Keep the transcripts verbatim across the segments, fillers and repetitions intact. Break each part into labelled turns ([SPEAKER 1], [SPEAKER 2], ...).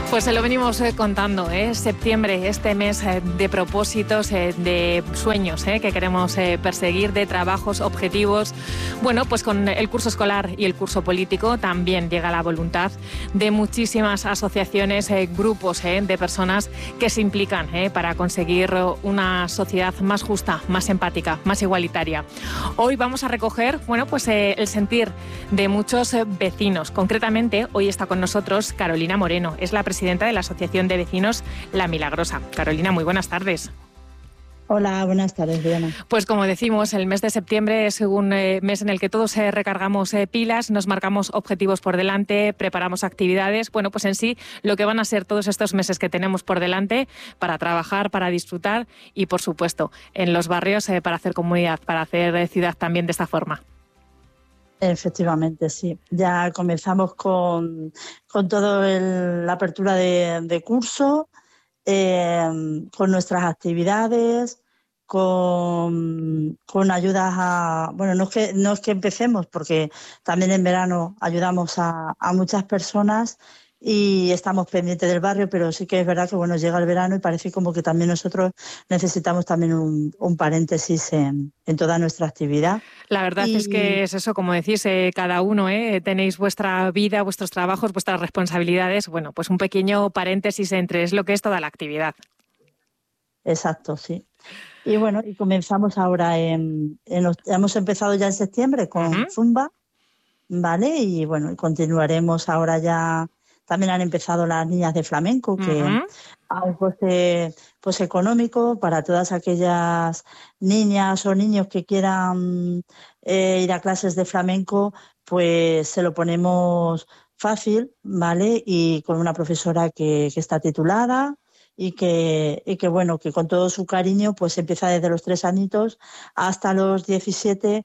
[SPEAKER 1] Pues se lo venimos eh, contando, ¿eh? Septiembre, este mes eh, de propósitos, eh, de sueños eh, que queremos eh, perseguir, de trabajos, objetivos. Bueno, pues con el curso escolar y el curso político también llega la voluntad de muchísimas asociaciones, eh, grupos eh, de personas que se implican eh, para conseguir una sociedad más justa, más empática, más igualitaria. Hoy vamos a recoger, bueno, pues eh, el sentir de muchos eh, vecinos. Concretamente, hoy está con nosotros Carolina Moreno, es la presidenta de la Asociación de Vecinos La Milagrosa. Carolina, muy buenas tardes.
[SPEAKER 2] Hola, buenas tardes, Diana.
[SPEAKER 1] Pues como decimos, el mes de septiembre es un eh, mes en el que todos eh, recargamos eh, pilas, nos marcamos objetivos por delante, preparamos actividades, bueno, pues en sí lo que van a ser todos estos meses que tenemos por delante para trabajar, para disfrutar y, por supuesto, en los barrios eh, para hacer comunidad, para hacer eh, ciudad también de esta forma.
[SPEAKER 2] Efectivamente, sí. Ya comenzamos con, con toda la apertura de, de curso, eh, con nuestras actividades, con, con ayudas a... Bueno, no es que, no es que empecemos, porque también en verano ayudamos a, a muchas personas y estamos pendientes del barrio, pero sí que es verdad que bueno, llega el verano y parece como que también nosotros necesitamos también un, un paréntesis en, en toda nuestra actividad.
[SPEAKER 1] La verdad y... es que es eso, como decís, eh, cada uno eh, tenéis vuestra vida, vuestros trabajos, vuestras responsabilidades. Bueno, pues un pequeño paréntesis entre es lo que es toda la actividad.
[SPEAKER 2] Exacto, sí. Y bueno, y comenzamos ahora en, en los, hemos empezado ya en septiembre con uh-huh. Zumba, ¿vale? Y bueno, continuaremos ahora ya. También han empezado las niñas de flamenco, que uh-huh. a un coste pues, económico para todas aquellas niñas o niños que quieran eh, ir a clases de flamenco, pues se lo ponemos fácil, ¿vale? Y con una profesora que, que está titulada y que, y que, bueno, que con todo su cariño pues empieza desde los tres añitos hasta los diecisiete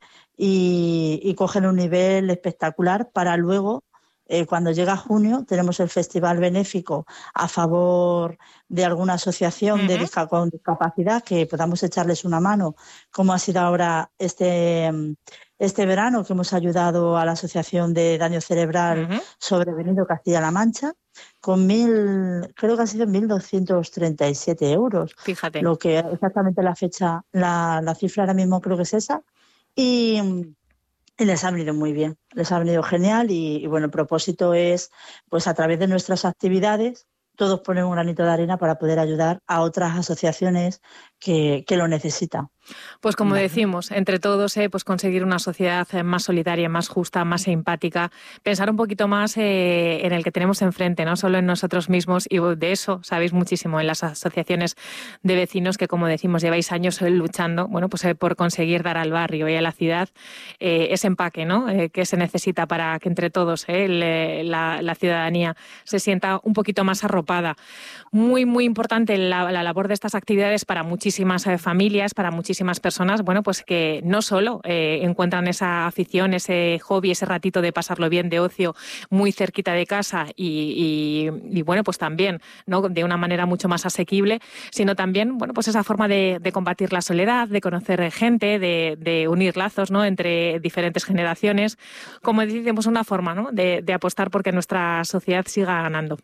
[SPEAKER 2] y, y cogen un nivel espectacular para luego... Eh, cuando llega junio tenemos el festival benéfico a favor de alguna asociación uh-huh. de disca- con discapacidad que podamos echarles una mano, como ha sido ahora este, este verano que hemos ayudado a la Asociación de Daño Cerebral uh-huh. Sobrevenido Castilla-La Mancha con mil, creo que ha sido mil doscientos treinta y siete euros.
[SPEAKER 1] Fíjate.
[SPEAKER 2] Lo que exactamente la fecha, la, la cifra ahora mismo creo que es esa. Y... Y les ha venido muy bien, les ha venido genial y, y bueno, el propósito es, pues a través de nuestras actividades, todos poner un granito de arena para poder ayudar a otras asociaciones que, que lo necesitan.
[SPEAKER 1] Pues como decimos, entre todos, eh, pues conseguir una sociedad más solidaria, más justa, más empática, pensar un poquito más eh, en el que tenemos enfrente, no solo en nosotros mismos, y de eso sabéis muchísimo en las asociaciones de vecinos que, como decimos, lleváis años luchando, bueno, pues eh, por conseguir dar al barrio y a la ciudad eh, ese empaque, ¿no? Eh, que se necesita para que entre todos eh, le, la, la ciudadanía se sienta un poquito más arropada. Muy, muy importante la, la labor de estas actividades para muchísimas eh, familias, para muchísimas personas, bueno, pues que no solo eh, encuentran esa afición, ese hobby, ese ratito de pasarlo bien, de ocio, muy cerquita de casa y, y, y bueno, pues también, ¿no? De una manera mucho más asequible, sino también, bueno, pues esa forma de, de combatir la soledad, de conocer gente, de, de unir lazos, ¿no? Entre diferentes generaciones, como decimos, una forma, ¿no? de, de apostar porque nuestra sociedad siga ganando.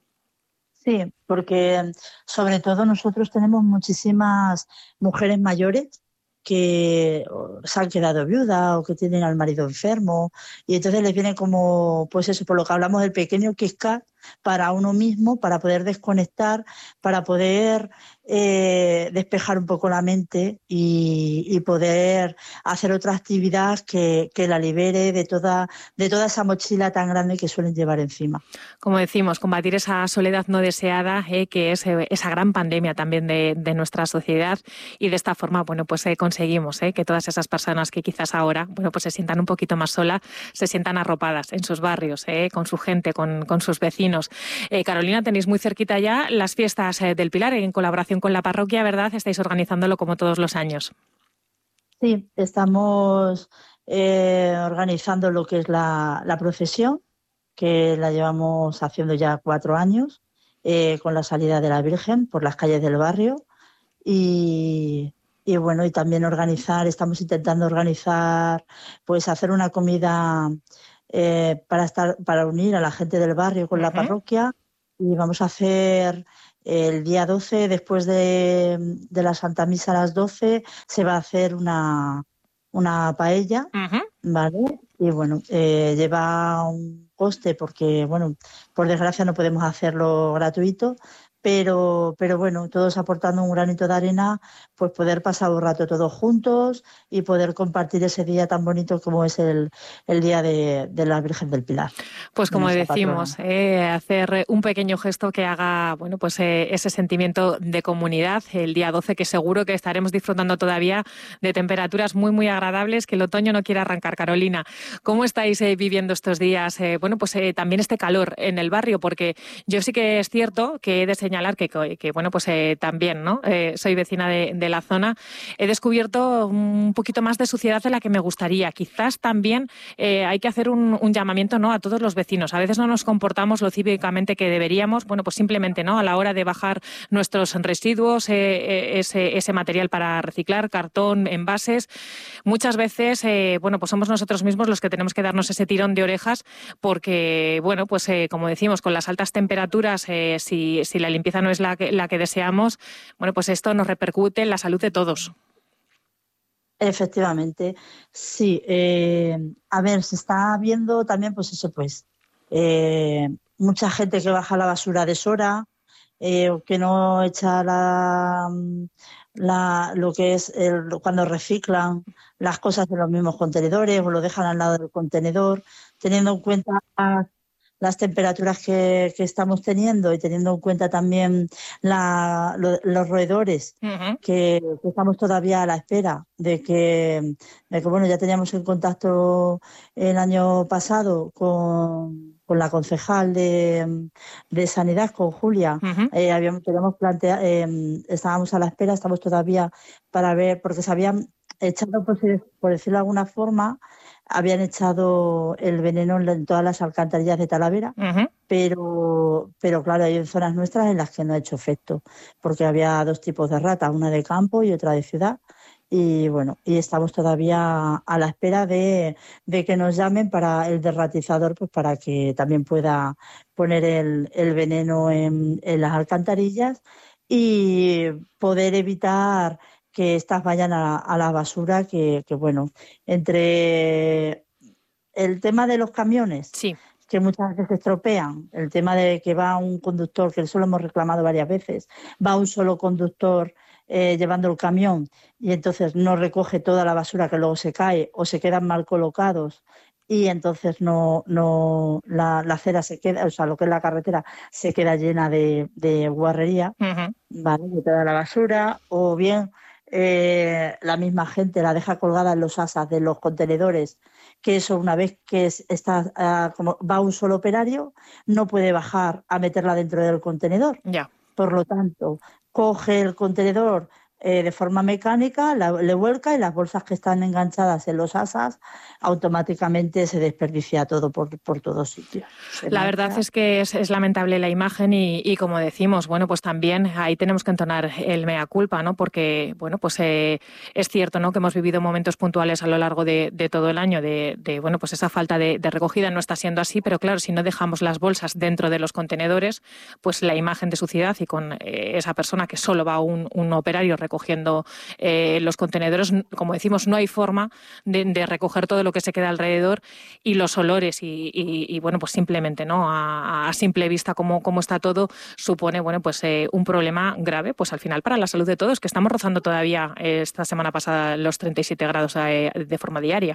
[SPEAKER 2] Sí, porque sobre todo nosotros tenemos muchísimas mujeres mayores que se han quedado viudas o que tienen al marido enfermo y entonces les viene como, pues eso, por lo que hablamos del pequeño Kit-Kat para uno mismo, para poder desconectar, para poder eh, despejar un poco la mente y, y poder hacer otra actividad que, que la libere de toda, de toda esa mochila tan grande que suelen llevar encima.
[SPEAKER 1] Como decimos, combatir esa soledad no deseada, eh, que es eh, esa gran pandemia también de, de nuestra sociedad y de esta forma, bueno, pues eh, conseguimos eh, que todas esas personas que quizás ahora, bueno, pues se sientan un poquito más solas, se sientan arropadas en sus barrios, eh, con su gente, con, con sus vecinos. Eh, Carolina, tenéis muy cerquita ya las fiestas eh, del Pilar en colaboración con la parroquia, ¿verdad? Estáis organizándolo como todos los años.
[SPEAKER 2] Sí, estamos eh, organizando lo que es la, la procesión, que la llevamos haciendo ya cuatro años, eh, con la salida de la Virgen por las calles del barrio y... Y bueno, y también organizar, estamos intentando organizar, pues hacer una comida eh, para estar, para unir a la gente del barrio con uh-huh. la parroquia y vamos a hacer el día doce, después de, de la Santa Misa a las doce, se va a hacer una, una paella,
[SPEAKER 1] Uh-huh.
[SPEAKER 2] ¿vale? Y bueno, eh, lleva un coste porque, bueno, por desgracia no podemos hacerlo gratuito, pero, pero bueno, todos aportando un granito de arena, pues poder pasar un rato todos juntos y poder compartir ese día tan bonito como es el, el día de, de la Virgen del Pilar,
[SPEAKER 1] Pues
[SPEAKER 2] de
[SPEAKER 1] como
[SPEAKER 2] nuestra
[SPEAKER 1] decimos,
[SPEAKER 2] patrona.
[SPEAKER 1] eh, hacer un pequeño gesto que haga, bueno, pues eh, ese sentimiento de comunidad el día doce, que seguro que estaremos disfrutando todavía de temperaturas muy, muy agradables, que el otoño no quiere arrancar. Carolina, ¿cómo estáis eh, viviendo estos días? Eh, bueno, pues eh, también este calor en el barrio, porque yo sí que es cierto que he de señalar que, que bueno, pues eh, también, ¿no? Eh, soy vecina de, de la zona. He descubierto un poquito más de suciedad de la que me gustaría. Quizás también eh, hay que hacer un, un llamamiento, ¿no?, a todos los vecinos. A veces no nos comportamos lo cívicamente que deberíamos. Bueno, pues simplemente, ¿no?, a la hora de bajar nuestros residuos, eh, eh, ese, ese material para reciclar, cartón, envases, muchas veces, eh, bueno, pues somos nosotros mismos los que tenemos que darnos ese tirón de orejas porque, bueno, pues eh, como decimos, con las altas temperaturas, eh, si, si la limpieza no es la que, la que deseamos, bueno, pues esto nos repercute en la salud de todos.
[SPEAKER 2] Efectivamente, sí. Eh, a ver, se está viendo también, pues eso, pues eh, mucha gente que baja la basura a deshora, eh, o que no echa la, la, lo que es el, cuando reciclan las cosas en los mismos contenedores o lo dejan al lado del contenedor, teniendo en cuenta las temperaturas que, que estamos teniendo y teniendo en cuenta también la, lo, los roedores,
[SPEAKER 1] Uh-huh.
[SPEAKER 2] que, que estamos todavía a la espera de que, de que, bueno, ya teníamos en contacto el año pasado con, con la concejal de, de Sanidad, con Julia.
[SPEAKER 1] Uh-huh.
[SPEAKER 2] Eh, habíamos, queríamos plantear, eh, estábamos a la espera, estamos todavía para ver, porque se habían echado, por, por decirlo de alguna forma, habían echado el veneno en todas las alcantarillas de Talavera,
[SPEAKER 1] uh-huh.
[SPEAKER 2] pero, pero claro, hay zonas nuestras en las que no ha hecho efecto, porque había dos tipos de rata, una de campo y otra de ciudad. Y bueno, y estamos todavía a la espera de, de que nos llamen para el derratizador, pues para que también pueda poner el, el veneno en, en las alcantarillas y poder evitar que estas vayan a, a la basura, que, que bueno, entre el tema de los camiones,
[SPEAKER 1] Sí.
[SPEAKER 2] que muchas veces se estropean, el tema de que va un conductor, que eso lo hemos reclamado varias veces, va un solo conductor eh, llevando el camión y entonces no recoge toda la basura que luego se cae o se quedan mal colocados y entonces no, no la, la acera se queda, o sea, lo que es la carretera se queda llena de, de guarrería,
[SPEAKER 1] Uh-huh.
[SPEAKER 2] ¿vale?, de toda la basura, o bien eh, la misma gente la deja colgada en los asas de los contenedores, que eso una vez que es, está, uh, como va un solo operario, no puede bajar a meterla dentro del contenedor.
[SPEAKER 1] Ya.
[SPEAKER 2] Por lo tanto, coge el contenedor eh, de forma mecánica, la, le vuelca y las bolsas que están enganchadas en los asas automáticamente se desperdicia todo por, por todos sitios. Se
[SPEAKER 1] La verdad
[SPEAKER 2] mancha.
[SPEAKER 1] es que es, es lamentable la imagen y, y como decimos, bueno, pues también ahí tenemos que entonar el mea culpa, ¿no? Porque, bueno, pues eh, es cierto, ¿no?, que hemos vivido momentos puntuales a lo largo de, de todo el año de, de, bueno, pues esa falta de, de recogida no está siendo así, pero claro, si no dejamos las bolsas dentro de los contenedores, pues la imagen de suciedad y con eh, esa persona que solo va un, un operario recogiendo eh, los contenedores, como decimos, no hay forma de, de recoger todo lo que se queda alrededor y los olores y, y, y bueno, pues simplemente, ¿no?, a, a simple vista cómo, cómo está todo, supone, bueno, pues eh, un problema grave, pues al final para la salud de todos, que estamos rozando todavía eh, esta semana pasada los treinta y siete grados eh, de forma diaria.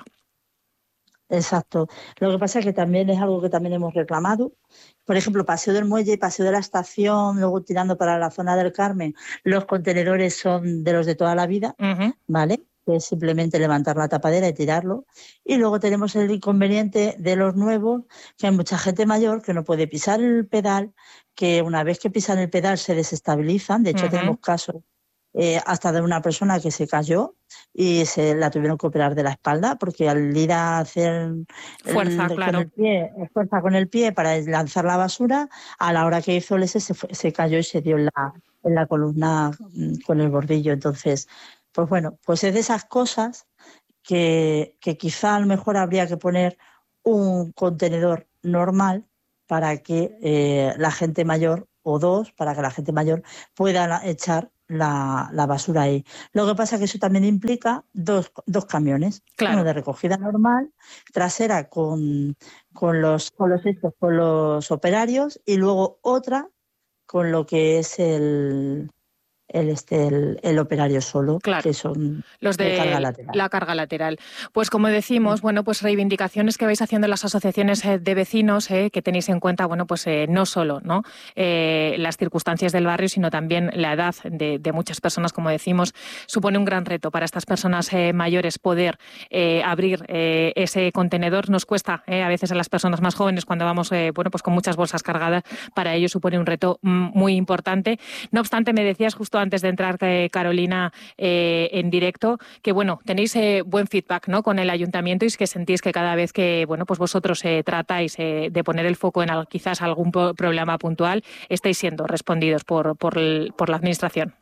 [SPEAKER 2] Exacto. Lo que pasa es que también es algo que también hemos reclamado. Por ejemplo, Paseo del Muelle, Paseo de la Estación, luego tirando para la zona del Carmen, los contenedores son de los de toda la vida,
[SPEAKER 1] Uh-huh.
[SPEAKER 2] ¿vale? Que es simplemente levantar la tapadera y tirarlo. Y luego tenemos el inconveniente de los nuevos, que hay mucha gente mayor que no puede pisar el pedal, que una vez que pisan el pedal se desestabilizan. De hecho,
[SPEAKER 1] Uh-huh.
[SPEAKER 2] tenemos casos eh, hasta de una persona que se cayó y se la tuvieron que operar de la espalda porque al ir a hacer
[SPEAKER 1] fuerza,
[SPEAKER 2] el, con
[SPEAKER 1] claro.
[SPEAKER 2] el pie, fuerza con el pie para lanzar la basura, a la hora que hizo el ese se, fue, se cayó y se dio en la, en la columna con el bordillo. Entonces, pues bueno, pues es de esas cosas que, que quizá a lo mejor habría que poner un contenedor normal para que eh, la gente mayor, o dos, para que la gente mayor pueda echar la, la basura ahí. Lo que pasa es que eso también implica dos, dos camiones,
[SPEAKER 1] Claro.
[SPEAKER 2] uno de recogida normal, trasera con, con, los, con, los, estos, con los operarios, y luego otra con lo que es el... El, este, el, el operario solo,
[SPEAKER 1] claro,
[SPEAKER 2] que son
[SPEAKER 1] los de,
[SPEAKER 2] de carga lateral.
[SPEAKER 1] La carga lateral. Pues como decimos, bueno, pues reivindicaciones que vais haciendo las asociaciones de vecinos, eh, que tenéis en cuenta, bueno, pues eh, no solo, ¿no? Eh, las circunstancias del barrio, sino también la edad de, de muchas personas, como decimos, supone un gran reto para estas personas eh, mayores poder eh, abrir eh, ese contenedor. Nos cuesta eh, a veces a las personas más jóvenes cuando vamos, eh, bueno, pues con muchas bolsas cargadas. Para ellos supone un reto muy importante. No obstante, me decías justo antes de entrar, eh, Carolina, eh, en directo, que bueno, tenéis eh, buen feedback, ¿no?, con el ayuntamiento, y es que sentís que cada vez que, bueno, pues vosotros eh, tratáis eh, de poner el foco en al, quizás algún problema puntual, estáis siendo respondidos por, por, el, por la administración.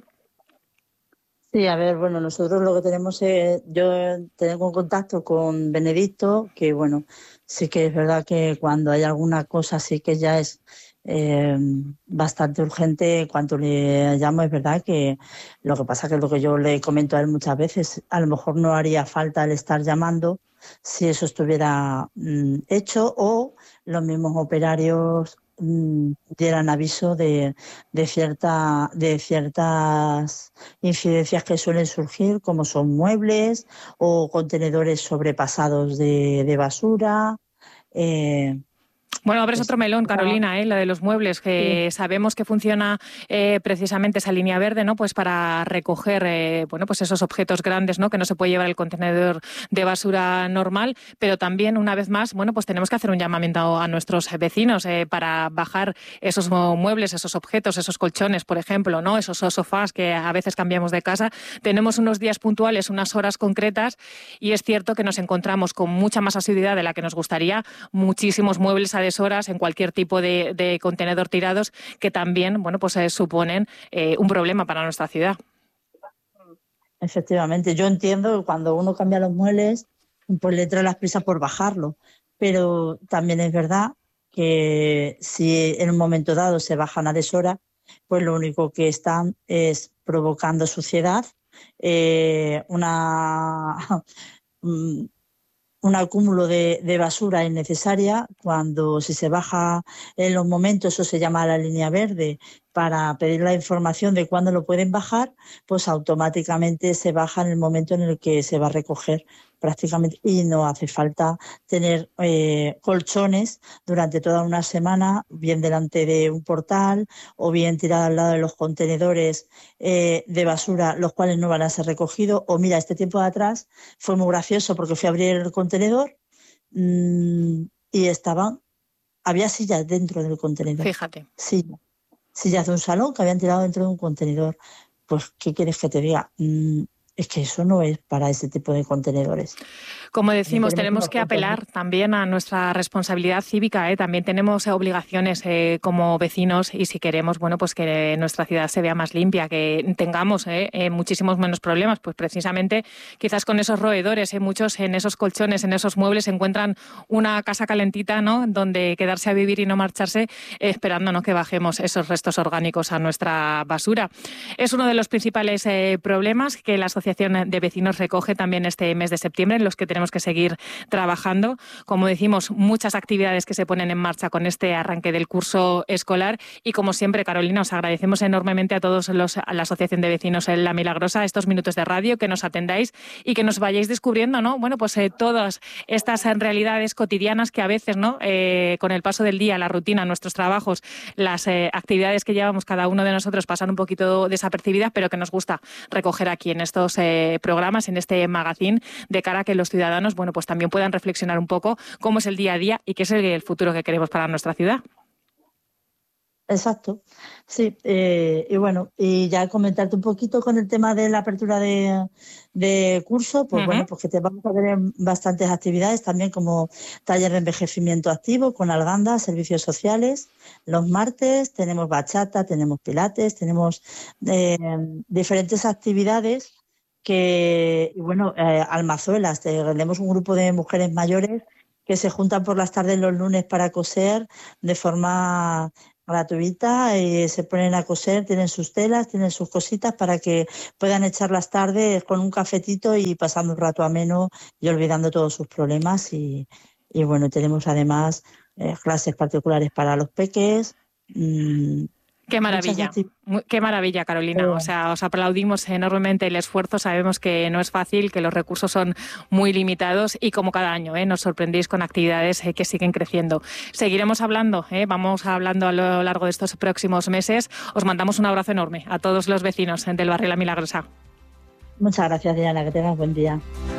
[SPEAKER 2] Sí, a ver, bueno, nosotros lo que tenemos es, yo tengo contacto con Benedicto, que bueno, sí que es verdad que cuando hay alguna cosa sí que ya es eh, bastante urgente, cuando le llamo es verdad que lo que pasa que lo que yo le comento a él muchas veces, a lo mejor no haría falta el estar llamando si eso estuviera mm, hecho, o los mismos operarios mm, dieran aviso de, de, cierta, de ciertas incidencias que suelen surgir, como son muebles o contenedores sobrepasados de, de basura. Eh,
[SPEAKER 1] Bueno, abres otro melón, Carolina, ¿eh? La de los muebles, que sí. Sabemos que funciona eh, precisamente esa línea verde, ¿no? Pues para recoger, eh, bueno, pues esos objetos grandes, ¿no?, que no se puede llevar el contenedor de basura normal, pero también, una vez más, bueno, pues tenemos que hacer un llamamiento a nuestros vecinos eh, para bajar esos muebles, esos objetos, esos colchones, por ejemplo, ¿no?, esos sofás que a veces cambiamos de casa. Tenemos unos días puntuales, unas horas concretas, y es cierto que nos encontramos con mucha más asiduidad de la que nos gustaría, muchísimos muebles a horas en cualquier tipo de, de contenedor tirados, que también, bueno, pues eh, suponen eh, un problema para nuestra ciudad.
[SPEAKER 2] Efectivamente, yo entiendo que cuando uno cambia los muebles, pues le trae las prisas por bajarlo, pero también es verdad que si en un momento dado se bajan a deshora, pues lo único que están es provocando suciedad, eh, una... un acúmulo de, de basura innecesaria. Cuando si se baja en los momentos, eso se llama la línea verde, para pedir la información de cuándo lo pueden bajar, pues automáticamente se baja en el momento en el que se va a recoger prácticamente, y no hace falta tener eh, colchones durante toda una semana, bien delante de un portal o bien tirado al lado de los contenedores eh, de basura, los cuales no van a ser recogidos. O mira, este tiempo de atrás fue muy gracioso porque fui a abrir el contenedor mmm, y estaban, había sillas dentro del contenedor.
[SPEAKER 1] Fíjate.
[SPEAKER 2] Sí, sillas de un salón que habían tirado dentro de un contenedor. Pues, ¿qué quieres que te diga? Mm, es que eso no es para ese tipo de contenedores.
[SPEAKER 1] Como decimos, tenemos que apelar también a nuestra responsabilidad cívica, ¿eh? También tenemos obligaciones eh, como vecinos, y si queremos, bueno, pues que nuestra ciudad se vea más limpia, que tengamos eh, eh, muchísimos menos problemas, pues precisamente quizás con esos roedores, eh, muchos en esos colchones, en esos muebles, encuentran una casa calentita, ¿no?, donde quedarse a vivir y no marcharse, eh, esperando, ¿no?, que bajemos esos restos orgánicos a nuestra basura. Es uno de los principales eh, problemas que la Asociación de Vecinos recoge también este mes de septiembre, en los que tenemos que seguir trabajando. Como decimos, muchas actividades que se ponen en marcha con este arranque del curso escolar, y como siempre, Carolina, os agradecemos enormemente a todos los, a la Asociación de Vecinos en La Milagrosa, estos minutos de radio, que nos atendáis y que nos vayáis descubriendo, ¿no?, bueno, pues eh, todas estas realidades cotidianas que a veces, ¿no?, eh, con el paso del día, la rutina, nuestros trabajos, las eh, actividades que llevamos cada uno de nosotros pasan un poquito desapercibidas, pero que nos gusta recoger aquí en estos eh, programas, en este magazine, de cara a que los ciudadanos, bueno, pues también puedan reflexionar un poco cómo es el día a día y qué es el, el futuro que queremos para nuestra ciudad.
[SPEAKER 2] Exacto, sí, eh, y bueno, y ya comentarte un poquito con el tema de la apertura de, de curso, pues uh-huh. bueno, pues que te vamos a ver bastantes actividades también, como taller de envejecimiento activo con Alganda, servicios sociales. Los martes tenemos bachata, tenemos pilates, tenemos eh, diferentes actividades que, y bueno, eh, almazuelas, tenemos un grupo de mujeres mayores que se juntan por las tardes los lunes para coser de forma gratuita, y se ponen a coser, tienen sus telas, tienen sus cositas para que puedan echar las tardes con un cafetito y pasando un rato ameno y olvidando todos sus problemas. Y, y bueno, tenemos además eh, clases particulares para los peques. Mmm,
[SPEAKER 1] Qué maravilla, qué maravilla, Carolina. O sea, os aplaudimos enormemente el esfuerzo. Sabemos que no es fácil, que los recursos son muy limitados y como cada año ¿eh? nos sorprendéis con actividades eh, que siguen creciendo. Seguiremos hablando, ¿eh? vamos hablando a lo largo de estos próximos meses. Os mandamos un abrazo enorme a todos los vecinos del barrio La Milagrosa.
[SPEAKER 2] Muchas gracias, Diana, que tengas buen día.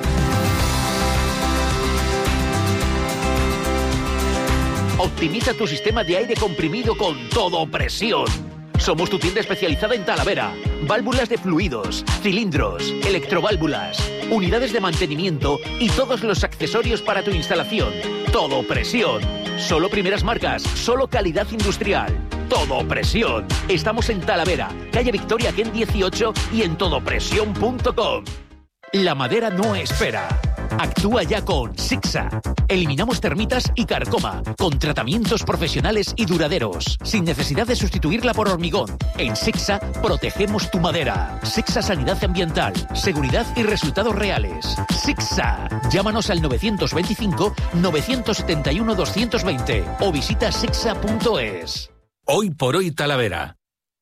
[SPEAKER 3] Optimiza tu sistema de aire comprimido con Todo Presión. Somos tu tienda especializada en Talavera. Válvulas de fluidos, cilindros, electroválvulas, unidades de mantenimiento y todos los accesorios para tu instalación. Todo Presión. Solo primeras marcas, solo calidad industrial. Todo Presión. Estamos en Talavera, calle Victoria Kent dieciocho y en todopresión punto com. La madera no espera. Actúa ya con Sixa. Eliminamos termitas y carcoma, con tratamientos profesionales y duraderos, sin necesidad de sustituirla por hormigón. En Sixa protegemos tu madera. Sixa Sanidad Ambiental, seguridad y resultados reales. Sixa. Llámanos al novecientos veinticinco, novecientos setenta y uno, doscientos veinte o visita sixa punto es.
[SPEAKER 4] Hoy por hoy Talavera.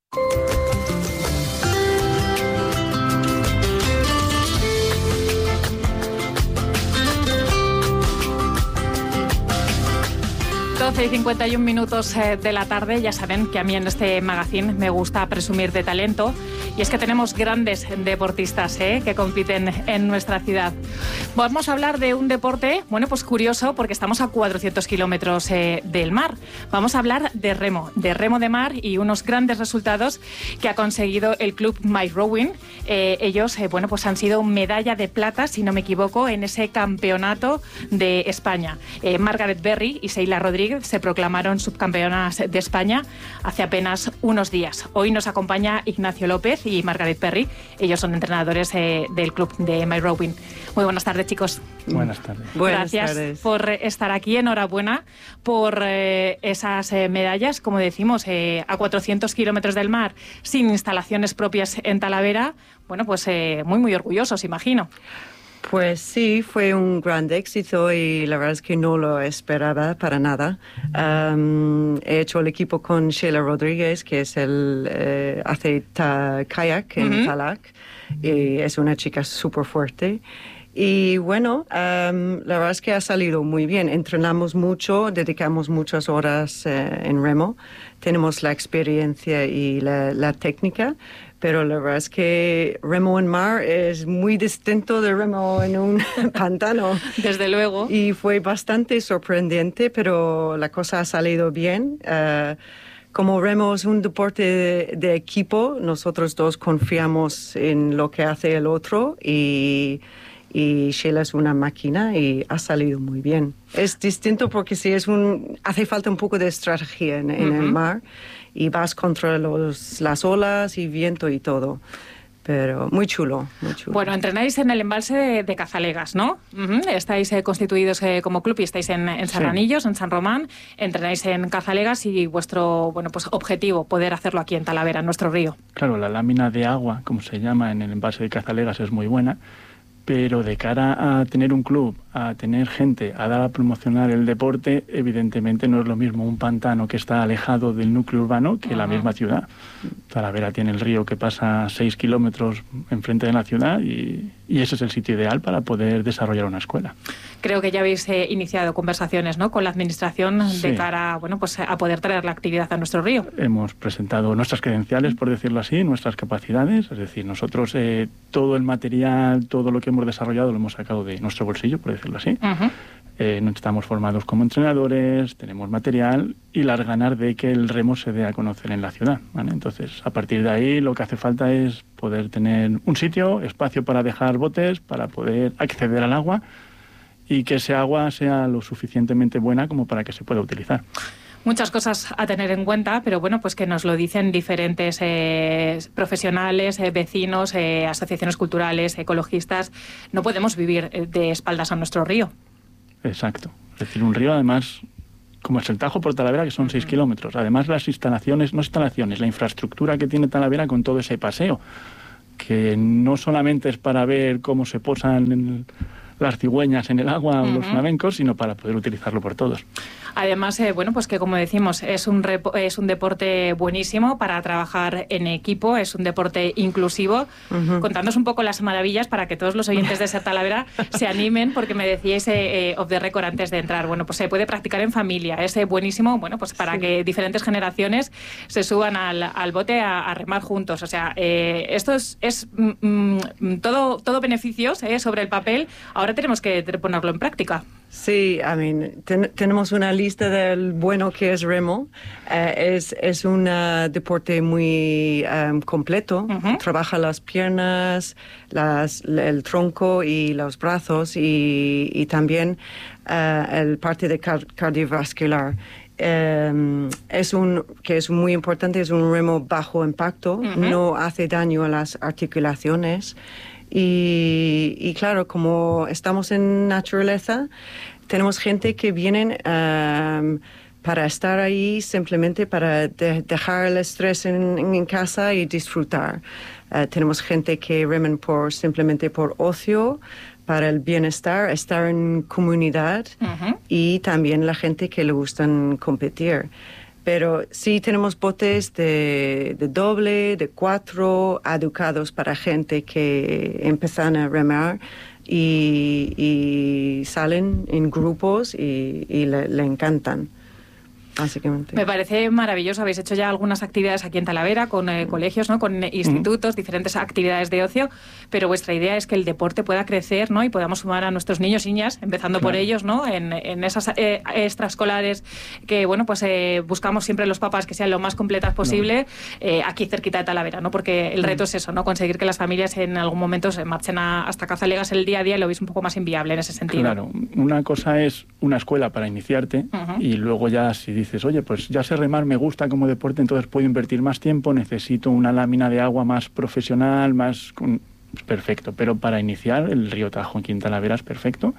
[SPEAKER 1] doce y cincuenta y un minutos de la tarde. Ya saben que a mí en este magazine me gusta presumir de talento, y es que tenemos grandes deportistas ¿eh? que compiten en nuestra ciudad. Vamos a hablar de un deporte, bueno, pues curioso, porque estamos a cuatrocientos kilómetros eh, del mar. Vamos a hablar de remo, de remo de mar y unos grandes resultados que ha conseguido el club My Rowing. Eh, ellos, eh, bueno, pues han sido medalla de plata, si no me equivoco, en ese campeonato de España. Eh, Margaret Berry y Sheila Rodríguez se proclamaron subcampeonas de España hace apenas unos días. Hoy nos acompaña Ignacio López y Margaret Berry. Ellos son entrenadores eh, del club de My Rowing. Muy buenas tardes, chicos.
[SPEAKER 5] Buenas tardes.
[SPEAKER 1] Gracias
[SPEAKER 5] Buenas tardes.
[SPEAKER 1] por estar aquí. Enhorabuena por eh, esas eh, medallas, como decimos, eh, a cuatrocientos kilómetros del mar, sin instalaciones propias en Talavera. Bueno, pues eh, muy, muy orgullosos, imagino.
[SPEAKER 5] Pues sí, fue un gran éxito y la verdad es que no lo esperaba para nada. Um, he hecho el equipo con Sheila Rodríguez, que es el eh, hace ta, kayak en uh-huh. Talac, y es una chica súper fuerte. Y bueno, um, la verdad es que ha salido muy bien. Entrenamos mucho, dedicamos muchas horas eh, en remo. Tenemos la experiencia y la, la técnica, pero la verdad es que remo en mar es muy distinto de remo en un pantano.
[SPEAKER 1] Desde luego.
[SPEAKER 5] Y fue bastante sorprendente, pero la cosa ha salido bien. Uh, como remo es un deporte de, de equipo, nosotros dos confiamos en lo que hace el otro, y... y Sheila es una máquina y ha salido muy bien. Es distinto porque sí es un, hace falta un poco de estrategia en, en uh-huh. el mar, y vas contra los, las olas y viento y todo. Pero muy chulo, muy chulo.
[SPEAKER 1] Bueno, entrenáis en el embalse de, de Cazalegas, ¿no? Uh-huh. Estáis eh, constituidos eh, como club y estáis en, en Serranillos, sí. en San Román. Entrenáis en Cazalegas y vuestro bueno, pues, objetivo, poder hacerlo aquí en Talavera, en nuestro río.
[SPEAKER 6] Claro, la lámina de agua, como se llama en el embalse de Cazalegas, es muy buena. Pero de cara a tener un club, a tener gente, a dar a promocionar el deporte, evidentemente no es lo mismo un pantano que está alejado del núcleo urbano que uh-huh. la misma ciudad. Talavera tiene el río que pasa seis kilómetros enfrente de la ciudad, y, y ese es el sitio ideal para poder desarrollar una escuela.
[SPEAKER 1] Creo que ya habéis eh, iniciado conversaciones, ¿no?, con la administración sí. de cara bueno, pues, a poder traer la actividad a nuestro río.
[SPEAKER 6] Hemos presentado nuestras credenciales, por decirlo así, nuestras capacidades. Es decir, nosotros eh, todo el material, todo lo que hemos desarrollado lo hemos sacado de nuestro bolsillo, por decirlo así. Uh-huh. Eh, no estamos formados como entrenadores, tenemos material y las ganas de que el remo se dé a conocer en la ciudad, ¿vale? Entonces, a partir de ahí lo que hace falta es poder tener un sitio, espacio para dejar botes, para poder acceder al agua, y que ese agua sea lo suficientemente buena como para que se pueda utilizar.
[SPEAKER 1] Muchas cosas a tener en cuenta, pero bueno, pues que nos lo dicen diferentes eh, profesionales, eh, vecinos, eh, asociaciones culturales, ecologistas. No podemos vivir de espaldas a nuestro río.
[SPEAKER 6] Exacto. Es decir, un río además, como es el Tajo por Talavera, que son seis kilómetros. Además, las instalaciones, no instalaciones, la infraestructura que tiene Talavera con todo ese paseo, que no solamente es para ver cómo se posan en las cigüeñas en el agua o uh-huh. los flamencos, sino para poder utilizarlo por todos.
[SPEAKER 1] Además, eh, bueno, pues que como decimos, es un, repo, es un deporte buenísimo para trabajar en equipo, es un deporte inclusivo. Uh-huh. Contándonos un poco las maravillas para que todos los oyentes de Ser Talavera se animen, porque me decíais eh, off the record antes de entrar, bueno, pues se puede practicar en familia, es eh, buenísimo, bueno, pues para sí. que diferentes generaciones se suban al, al bote a, a remar juntos. O sea, eh, esto es, es mm, todo, todo beneficios eh, sobre el papel. Ahora tenemos que ponerlo en práctica.
[SPEAKER 5] Sí, I mean, ten, tenemos una lista del bueno que es remo. Uh, es, es un uh, deporte muy um, completo. Uh-huh. Trabaja las piernas, las, el tronco y los brazos y, y también uh, el parte de car- cardiovascular. Um, es un que es muy importante, es un remo bajo impacto, uh-huh. no hace daño a las articulaciones. Y, y claro, como estamos en naturaleza, tenemos gente que vienen um, para estar ahí simplemente para de, dejar el estrés en, en casa y disfrutar. Uh, tenemos gente que remen por, simplemente por ocio, para el bienestar, estar en comunidad uh-huh. y también la gente que le gustan competir. Pero sí tenemos botes de, de doble, de cuatro, educados para gente que empiezan a remar y, y salen en grupos y, y le, le encantan. Básicamente.
[SPEAKER 1] Me parece maravilloso. Habéis hecho ya algunas actividades aquí en Talavera con eh, colegios, ¿no? Con eh, institutos, uh-huh. diferentes actividades de ocio, pero vuestra idea es que el deporte pueda crecer, ¿no? Y podamos sumar a nuestros niños y niñas, empezando claro. por ellos, ¿no? En, en esas eh, extraescolares que, bueno, pues eh, buscamos siempre los papás que sean lo más completas posible, no. eh, aquí cerquita de Talavera, ¿no? Porque el reto uh-huh. es eso, ¿no? Conseguir que las familias en algún momento se marchen a, hasta Cazalegas el día a día y lo veis un poco más inviable en ese sentido.
[SPEAKER 6] Claro, una cosa es una escuela para iniciarte uh-huh. y luego ya si dices, oye, pues ya sé remar, me gusta como deporte, entonces puedo invertir más tiempo, necesito una lámina de agua más profesional, más... perfecto, pero para iniciar el río Tajo en Talavera es perfecto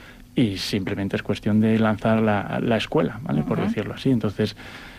[SPEAKER 6] y simplemente es cuestión de lanzar la, la escuela, ¿vale? Uh-huh. Por decirlo así. Entonces,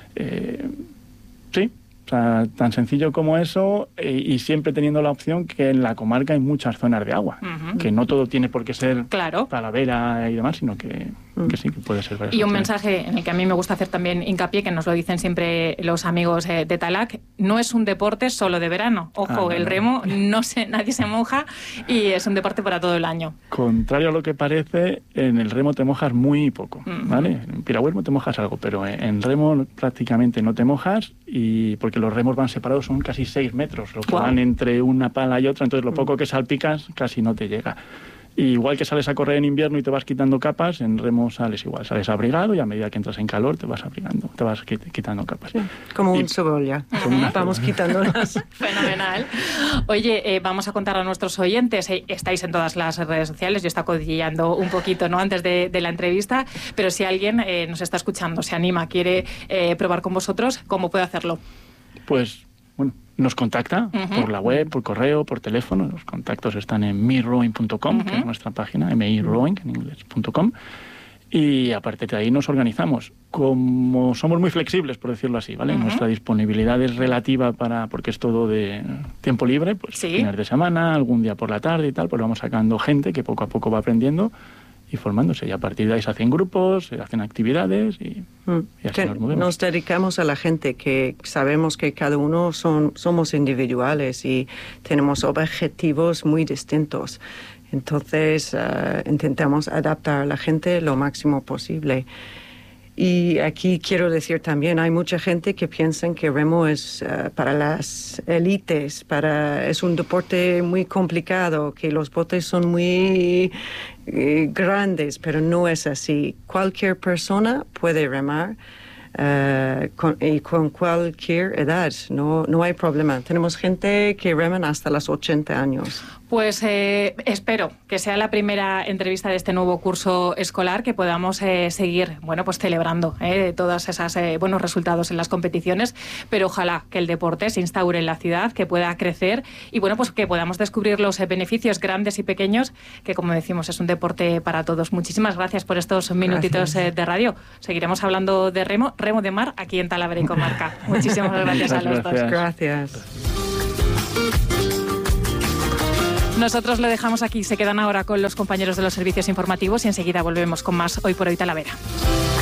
[SPEAKER 6] eh, sí, o sea, tan sencillo como eso eh, y siempre teniendo la opción que en la comarca hay muchas zonas de agua, uh-huh. que no todo tiene por qué ser
[SPEAKER 1] claro.
[SPEAKER 6] Talavera y demás, sino que, uh-huh. que sí, que puede ser varias
[SPEAKER 1] Y un
[SPEAKER 6] opciones.
[SPEAKER 1] mensaje en el que a mí me gusta hacer también hincapié, que nos lo dicen siempre los amigos eh, de Talac, no es un deporte solo de verano. Ojo, ah, no, el no. remo, no se, nadie se moja y es un deporte para todo el año.
[SPEAKER 6] Contrario a lo que parece, en el remo te mojas muy poco, uh-huh. ¿vale? En piragüismo te mojas algo, pero en remo prácticamente no te mojas y porque los remos van separados, son casi seis metros, lo que wow. van entre una pala y otra, entonces lo poco que salpicas casi no te llega. Y igual que sales a correr en invierno y te vas quitando capas, en remo sales igual, sales abrigado y a medida que entras en calor te vas abrigando, te vas quitando capas. Sí,
[SPEAKER 5] como
[SPEAKER 6] y,
[SPEAKER 5] un cebolla, uh-huh. vamos quitándolas.
[SPEAKER 1] Fenomenal. Oye, eh, vamos a contar a nuestros oyentes, eh, estáis en todas las redes sociales, yo estaba codillando un poquito, ¿no? antes de, de la entrevista, pero si alguien eh, nos está escuchando, se anima, quiere eh, probar con vosotros, ¿cómo puede hacerlo?
[SPEAKER 6] Pues, bueno, nos contacta uh-huh. por la web, por correo, por teléfono. Los contactos están en me rowing punto com, uh-huh. que es nuestra página, me rowing en inglés punto com. Y aparte de ahí nos organizamos. Como somos muy flexibles, por decirlo así, ¿vale? Uh-huh. Nuestra disponibilidad es relativa para, porque es todo de tiempo libre, pues
[SPEAKER 1] ¿Sí?
[SPEAKER 6] fines de semana, algún día por la tarde y tal, pues vamos sacando gente que poco a poco va aprendiendo y formándose, y a partir de ahí se hacen grupos, se hacen actividades y, mm. y así
[SPEAKER 5] que
[SPEAKER 6] nos movemos.
[SPEAKER 5] Nos dedicamos a la gente, que sabemos que cada uno son, somos individuales y tenemos objetivos muy distintos. Entonces, uh, intentamos adaptar a la gente lo máximo posible. Y aquí quiero decir también, hay mucha gente que piensa que remo es uh, para las élites, para, es un deporte muy complicado, que los botes son muy eh, grandes, pero no es así. Cualquier persona puede remar uh, con, y con cualquier edad, no, no hay problema. Tenemos gente que reman hasta los ochenta años.
[SPEAKER 1] Pues eh, espero que sea la primera entrevista de este nuevo curso escolar, que podamos eh, seguir, bueno, pues celebrando eh, todos esos eh, buenos resultados en las competiciones, pero ojalá que el deporte se instaure en la ciudad, que pueda crecer y, bueno, pues que podamos descubrir los eh, beneficios grandes y pequeños, que, como decimos, es un deporte para todos. Muchísimas gracias por estos minutitos eh, de radio. Seguiremos hablando de remo, remo de mar, aquí en Talavera y Comarca. Muchísimas gracias a los dos.
[SPEAKER 5] Gracias.
[SPEAKER 1] Nosotros le dejamos aquí, se quedan ahora con los compañeros de los servicios informativos y enseguida volvemos con más Hoy por Hoy Talavera.